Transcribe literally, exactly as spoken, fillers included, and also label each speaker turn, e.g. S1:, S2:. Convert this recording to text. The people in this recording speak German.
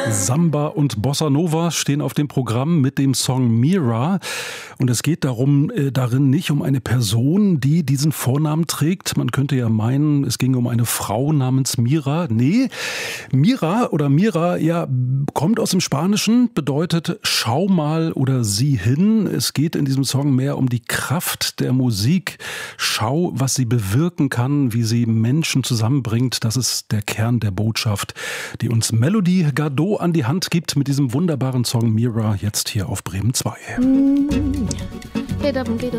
S1: Samba und Bossa Nova stehen auf dem Programm mit dem Song Mira. Und es geht darum, äh, darin nicht um eine Person, die diesen Vornamen trägt. Man könnte ja meinen, es ging um eine Frau namens Mira. Nee, Mira oder Mira, ja, kommt aus dem Spanischen, bedeutet schau mal oder sieh hin. Es geht in diesem Song mehr um die Kraft der Musik. Schau, was sie bewirken kann, wie sie Menschen zusammenbringt. Das ist der Kern der Botschaft, die uns Melody Gardot an die Hand gibt mit diesem wunderbaren Song Mira, jetzt hier auf Bremen zwei.